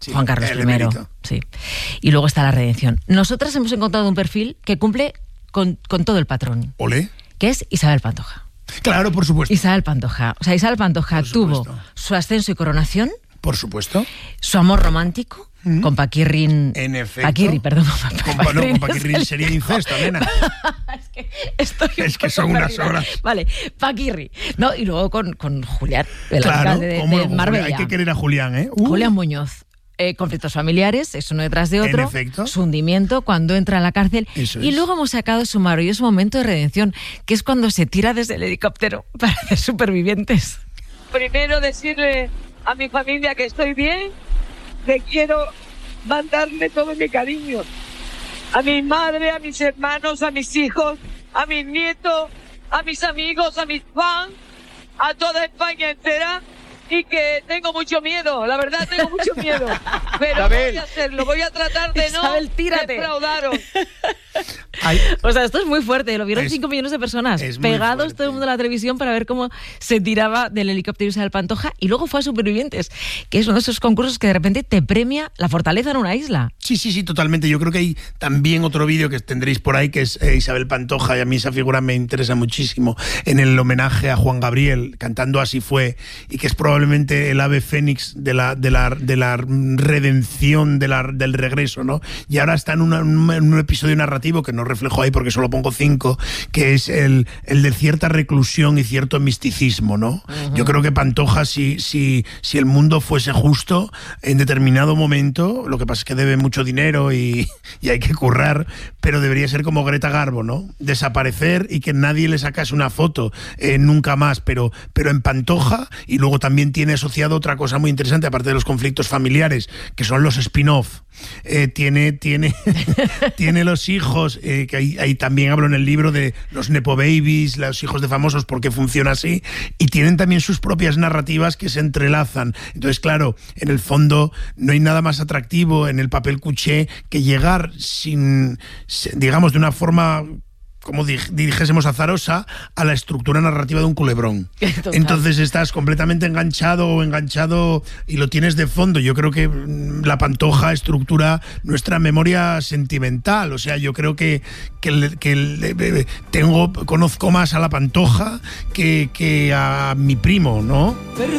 Sí, Juan Carlos I. Sí. Y luego está la redención. Nosotras hemos encontrado un perfil que cumple con todo el patrón. ¿Olé? Que es Isabel Pantoja. Claro, por supuesto. Isabel Pantoja. O sea, Isabel Pantoja tuvo su ascenso y coronación. Por supuesto. Su amor romántico con Paquirrín. En efecto. Paquirri, perdón. Con Paquirrín sería incesto, nena. Es que son unas horas. Vale, Paquirri. No, y luego con Julián, el alcalde de Marbella. Hay que querer a Julián, ¿eh? Julián Muñoz. Conflictos familiares, es uno detrás de otro. En efecto. Su hundimiento cuando entra a la cárcel. Y luego hemos sacado su maravilloso momento de redención, que es cuando se tira desde el helicóptero para hacer Supervivientes. Primero decirle a mi familia que estoy bien, que quiero mandarle todo mi cariño. A mi madre, a mis hermanos, a mis hijos, a mis nietos, a mis amigos, a mis fans, a toda España entera. Y que tengo mucho miedo, la verdad tengo mucho miedo. Pero Isabel, voy a hacerlo, voy a tratar de Isabel, no tírate. defraudaros. O sea, esto es muy fuerte, lo vieron 5 millones de personas pegados todo el mundo a la televisión para ver cómo se tiraba del helicóptero Isabel Pantoja, y luego fue a Supervivientes, que es uno de esos concursos que de repente te premia la fortaleza en una isla. Sí, totalmente. Yo creo que hay también otro vídeo que tendréis por ahí, que es Isabel Pantoja, y a mí esa figura me interesa muchísimo, en el homenaje a Juan Gabriel, cantando Así fue, y que es probablemente el ave fénix de la redención, del regreso, ¿no? Y ahora está en un episodio narrativo que no reflejo ahí porque solo pongo 5, que es el de cierta reclusión y cierto misticismo, ¿no? Uh-huh. Yo creo que Pantoja, si el mundo fuese justo, en determinado momento, lo que pasa es que debe mucho dinero y hay que currar, pero debería ser como Greta Garbo, ¿no? Desaparecer y que nadie le sacase una foto nunca más, pero en Pantoja. Y luego también tiene asociado otra cosa muy interesante, aparte de los conflictos familiares, que son los spin-off. Tiene los hijos, que ahí también hablo en el libro de los nepo babies, los hijos de famosos, porque funciona así, y tienen también sus propias narrativas que se entrelazan. Entonces, claro, en el fondo no hay nada más atractivo en el papel cuché que llegar digamos, de una forma, como dijésemos, azarosa, a la estructura narrativa de un culebrón. Total. Entonces estás completamente enganchado y lo tienes de fondo. Yo creo que la Pantoja estructura nuestra memoria sentimental. O sea, yo creo que conozco más a la Pantoja que a mi primo, ¿no?